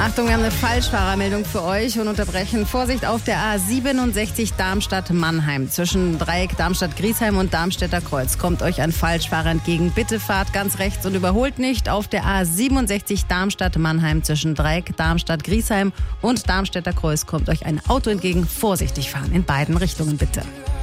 Achtung, wir haben eine Falschfahrermeldung für euch und unterbrechen. Vorsicht auf der A67 Darmstadt-Mannheim. Zwischen Dreieck Darmstadt-Griesheim und Darmstädter Kreuz kommt euch ein Falschfahrer entgegen. Bitte fahrt ganz rechts und überholt nicht. Auf der A67 Darmstadt-Mannheim zwischen Dreieck Darmstadt-Griesheim und Darmstädter Kreuz kommt euch ein Auto entgegen. Vorsichtig fahren in beiden Richtungen bitte.